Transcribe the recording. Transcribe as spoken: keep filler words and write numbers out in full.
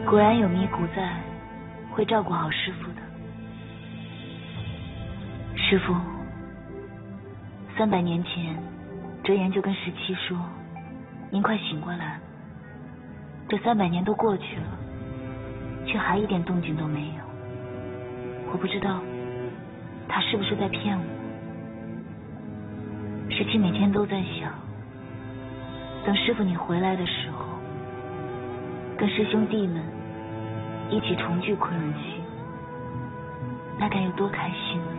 果然有尼姑在，会照顾好师傅的。师傅，三百年前，哲言就跟十七说：“您快醒过来。”这三百年都过去了，却还一点动静都没有。我不知道他是不是在骗我。十七每天都在想，等师傅你回来的时候，跟师兄弟们一起重聚昆仑虚，那该有多开心啊！